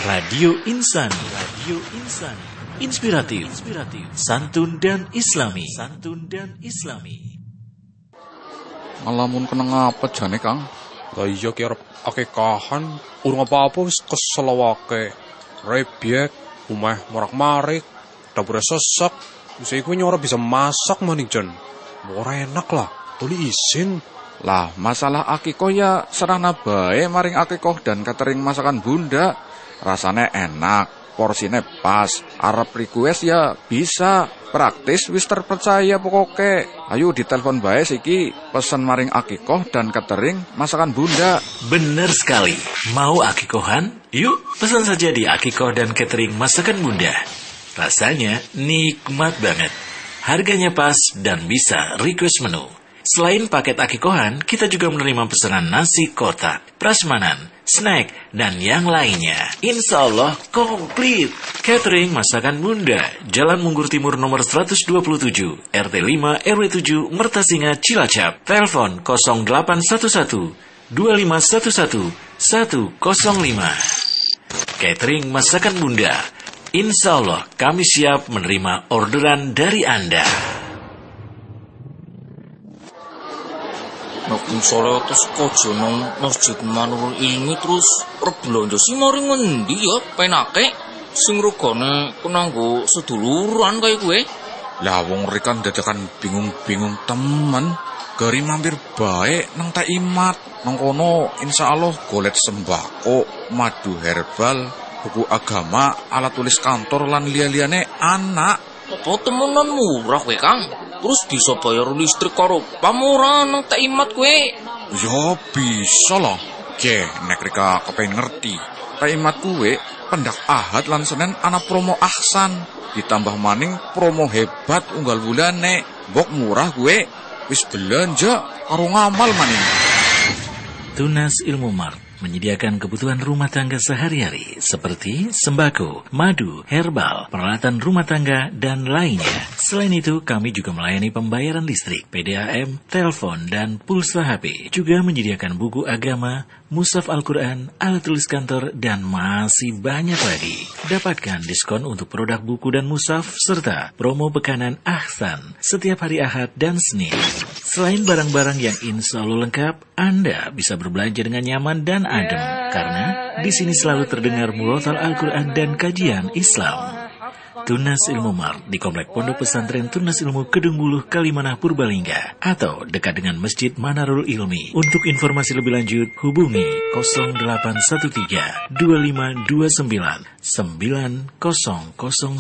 Radio Insani. Inspiratif, santun dan islami. Alamun kena ngapa jane, Kang? Lah iya ki arep akekahan, urung apa-apa wis kesel awake. Rebyek, omah morak-marik, dapure sesek. Wis iku ora bisa masak maning jan. Ora enak lah, tuli isin. Lah, masalah akikoh ya serana bae maring akikoh dan catering masakan Bunda. Rasane enak, porsine pas. Arep request ya bisa. Praktis wis terpercaya pokoke. Ayo ditelepon bae siki pesen maring akikoh dan catering masakan Bunda. Bener sekali. Mau akikohan? Yuk pesan saja di akikoh dan catering masakan Bunda. Rasanya nikmat banget. Harganya pas dan bisa request menu. Selain paket akikohan, kita juga menerima pesanan nasi kotak, prasmanan, snack, dan yang lainnya. Insya Allah komplit. Catering Masakan Bunda, Jalan Munggur Timur nomor 127, RT 5 RW 7, Mertasinga, Cilacap. Telepon 0811 2511 105. Catering Masakan Bunda. Insya Allah kami siap menerima orderan dari Anda. Nek sore terus kojo nang Masjid Manurul Ilmi terus belanja sih mari ngendi ya penake sing regane kenanggo seduluran kaya kowe. Lah wong rekan dadakan bingung-bingung temen. Gari mampir bae nang Tak Imat. Nang kono insyaallah golet sembako, madu herbal, buku agama, alat tulis kantor lan liya-liyane anak. Apa temenan murah kowe, Kang? Terus bisa bayar listrik karo pamurah nang Tak Imat kowe. Ya bisa lah. Nek rika kepengin ngerti. Tak Imat kowe pendak Ahad lan Senin ana promo ahsan. Ditambah maning promo hebat unggal bulane. Mbok murah kowe wis belanja karo ngamal maning. Tunas Ilmu Mart menyediakan kebutuhan rumah tangga sehari-hari seperti sembako, madu, herbal, peralatan rumah tangga, dan lainnya. Selain itu, kami juga melayani pembayaran listrik, PDAM, telepon, dan pulsa HP. Juga menyediakan buku agama, mushaf Al-Quran, alat tulis kantor, dan masih banyak lagi. Dapatkan diskon untuk produk buku dan mushaf, serta promo bekanan ahsan setiap hari Ahad dan Senin. Selain barang-barang yang insya Allah lengkap, Anda bisa berbelanja dengan nyaman dan adem, karena di sini selalu terdengar murotal Al-Quran dan kajian Islam. Tunas Ilmu Mart di Komplek Pondok Pesantren Tunas Ilmu Kedung Buluh, Kalimanah, Purbalingga, atau dekat dengan Masjid Manarul Ilmi. Untuk informasi lebih lanjut, hubungi 0813 2529 9000.